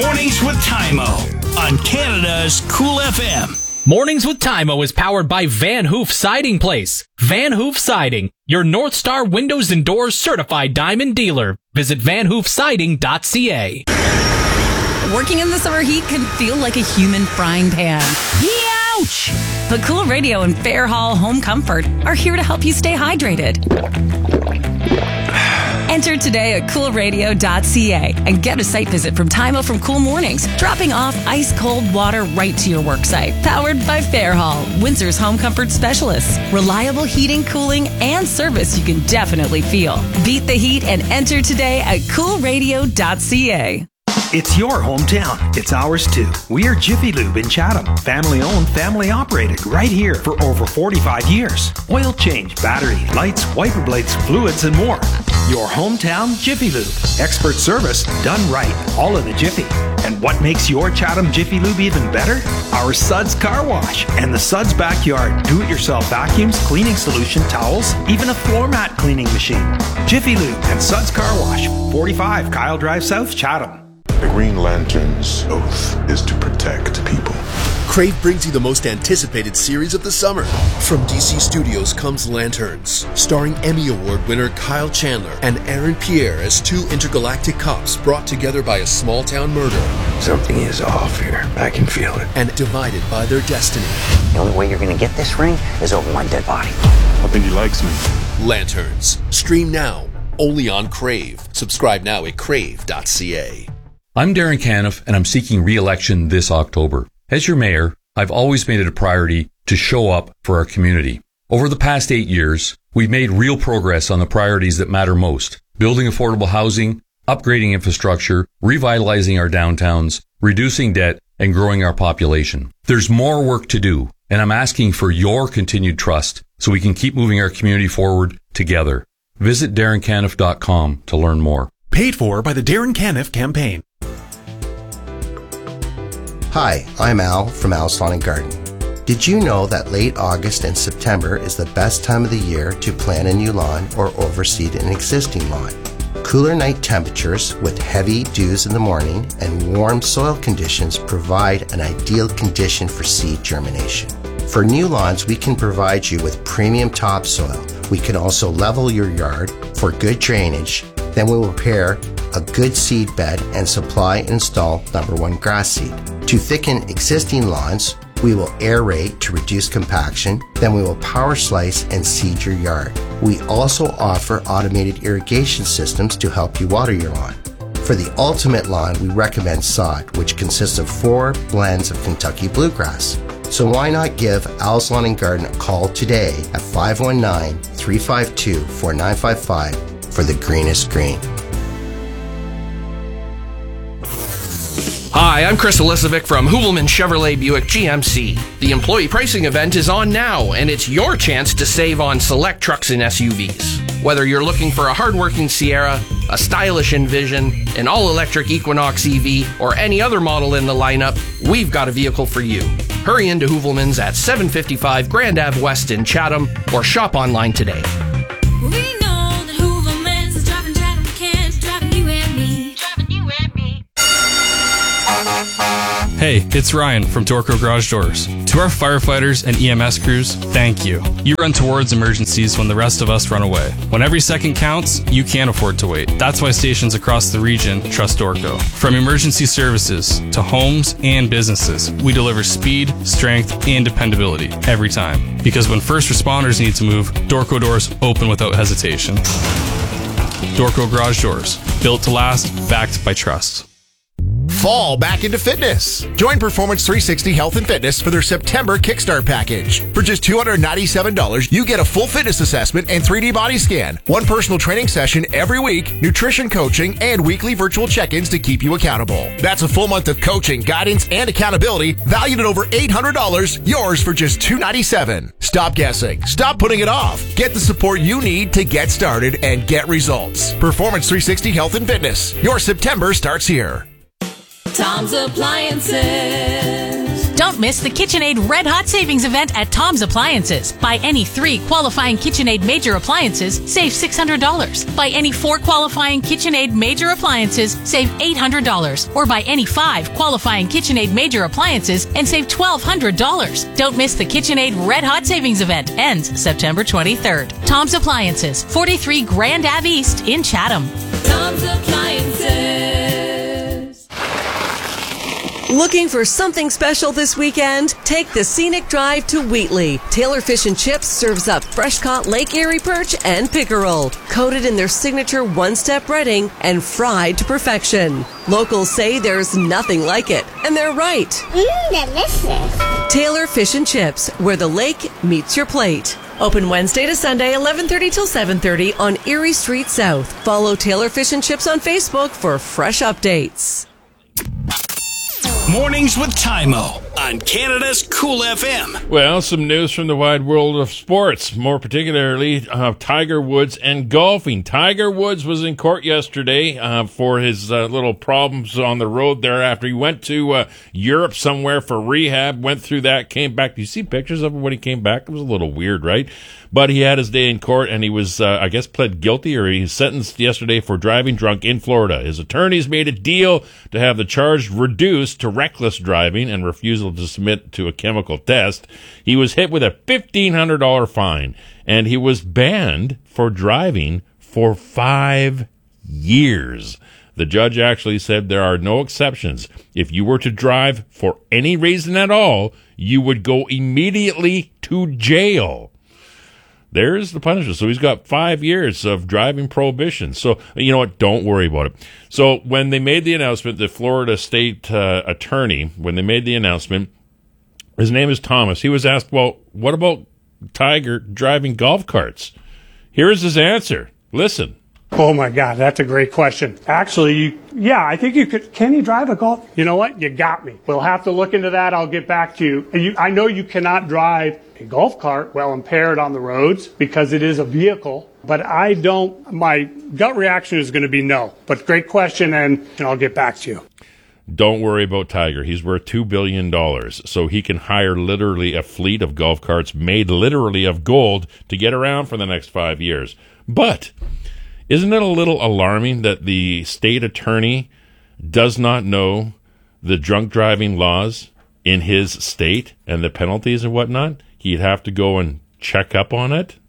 Mornings with Tymo on Canada's Cool FM. Mornings with Tymo is powered by Van Hoof Siding Place. Van Hoof Siding, your North Star Windows and Doors certified diamond dealer. Visit vanhoofsiding.ca. Working in the summer heat can feel like a human frying pan. Ouch! But Cool Radio and Fair Hall Home Comfort are here to help you stay hydrated. Enter today at coolradio.ca and get a site visit from Tymo from Cool Mornings, dropping off ice-cold water right to your work site. Powered by Fair Hall, Windsor's home comfort specialists. Reliable heating, cooling, and service you can definitely feel. Beat the heat and enter today at coolradio.ca. It's your hometown. It's ours too. We are Jiffy Lube in Chatham. Family owned, family operated, right here for over 45 years. Oil change, battery, lights, wiper blades, fluids, and more. Your hometown Jiffy Lube. Expert service done right, all in the Jiffy. And what makes your Chatham Jiffy Lube even better? Our Suds Car Wash and the Suds Backyard do-it-yourself vacuums, cleaning solution, towels, even a floor mat cleaning machine. Jiffy Lube and Suds Car Wash, 45 Kyle Drive South, Chatham. The Green Lantern's oath is to protect people. Crave brings you the most anticipated series of the summer. From DC Studios comes Lanterns, starring Emmy Award winner Kyle Chandler and Aaron Pierre as two intergalactic cops brought together by a small-town murder. Something is off here. I can feel it. And divided by their destiny. The only way you're going to get this ring is over my dead body. I think he likes me. Lanterns. Stream now. Only on Crave. Subscribe now at crave.ca. I'm Darren Caniff, and I'm seeking re-election this October. As your mayor, I've always made it a priority to show up for our community. Over the past 8 years, we've made real progress on the priorities that matter most: building affordable housing, upgrading infrastructure, revitalizing our downtowns, reducing debt, and growing our population. There's more work to do, and I'm asking for your continued trust so we can keep moving our community forward together. Visit DarrenCaniff.com to learn more. Paid for by the Darren Caniff Campaign. Hi, I'm Al from Al's Lawn & Garden. Did you know that late August and September is the best time of the year to plant a new lawn or overseed an existing lawn? Cooler night temperatures with heavy dews in the morning and warm soil conditions provide an ideal condition for seed germination. For new lawns, we can provide you with premium topsoil. We can also level your yard for good drainage. Then we will prepare a good seed bed and supply and install number 1 grass seed. To thicken existing lawns, we will aerate to reduce compaction. Then we will power slice and seed your yard. We also offer automated irrigation systems to help you water your lawn. For the ultimate lawn, we recommend sod, which consists of 4 blends of Kentucky bluegrass. So why not give Al's Lawn & Garden a call today at 519-352-4955 for the greenest green. Hi, I'm Chris Elisovic from Hoovelman Chevrolet Buick GMC. The employee pricing event is on now, and it's your chance to save on select trucks and SUVs. Whether you're looking for a hardworking Sierra, a stylish Envision, an all-electric Equinox EV, or any other model in the lineup, we've got a vehicle for you. Hurry into Hoovelman's at 755 Grand Ave West in Chatham, or shop online today. We know that Hoovelman's is driving Chatham Kent, driving you and me, driving you and me. Hey, it's Ryan from Dorco Garage Doors. To our firefighters and EMS crews, thank you. You run towards emergencies when the rest of us run away. When every second counts, you can't afford to wait. That's why stations across the region trust Dorco. From emergency services to homes and businesses, we deliver speed, strength, and dependability every time. Because when first responders need to move, Dorco doors open without hesitation. Dorco Garage Doors, built to last, backed by trust. Fall back into fitness. Join Performance 360 Health and Fitness for their September Kickstart package. For just $297, you get a full fitness assessment and 3D body scan, 1 personal training session every week, nutrition coaching, and weekly virtual check-ins to keep you accountable. That's a full month of coaching, guidance, and accountability valued at over $800, yours for just $297. Stop guessing. Stop putting it off. Get the support you need to get started and get results. Performance 360 Health and Fitness. Your September starts here. Tom's Appliances. Don't miss the KitchenAid Red Hot Savings event at Tom's Appliances. Buy any 3 qualifying KitchenAid major appliances, save $600. Buy any 4 qualifying KitchenAid major appliances, save $800. Or buy any 5 qualifying KitchenAid major appliances and save $1,200. Don't miss the KitchenAid Red Hot Savings event. Ends September 23rd. Tom's Appliances, 43 Grand Ave East in Chatham. Tom's Appliances. Looking for something special this weekend? Take the scenic drive to Wheatley. Taylor Fish and Chips serves up fresh-caught Lake Erie perch and pickerel, coated in their signature one-step breading and fried to perfection. Locals say there's nothing like it, and they're right. Delicious. Taylor Fish and Chips, where the lake meets your plate. Open Wednesday to Sunday, 11:30 till 7:30 on Erie Street South. Follow Taylor Fish and Chips on Facebook for fresh updates. Mornings with Tymo on Canada's Cool FM. Well, some news from the wide world of sports, more particularly Tiger Woods and golfing. Tiger Woods was in court yesterday for his little problems on the road there after he went to Europe somewhere for rehab, went through that, came back. Do you see pictures of him when he came back? It was a little weird, right? But he had his day in court, and he was, I guess, pled guilty, or he was sentenced yesterday for driving drunk in Florida. His attorneys made a deal to have the charge reduced to reckless driving and refusal to submit to a chemical test. He was hit with a $1,500 fine, and he was banned for driving for 5 years. The judge actually said there are no exceptions. If you were to drive for any reason at all, you would go immediately to jail. There's the punishment. So he's got 5 years of driving prohibition. So, you know what? Don't worry about it. So when they made the announcement, the Florida state attorney, when they made the announcement, his name is Thomas. He was asked, well, what about Tiger driving golf carts? Here's his answer. Listen. Oh my God, that's a great question. Actually, I think you could. Can you drive a golf? You know what? You got me. We'll have to look into that. I'll get back to you. I know you cannot drive a golf cart while impaired on the roads because it is a vehicle, but I don't. My gut reaction is going to be no. But great question, and I'll get back to you. Don't worry about Tiger. He's worth $2 billion, so he can hire literally a fleet of golf carts made literally of gold to get around for the next 5 years. But isn't it a little alarming that the state attorney does not know the drunk driving laws in his state and the penalties and whatnot? He'd have to go and check up on it.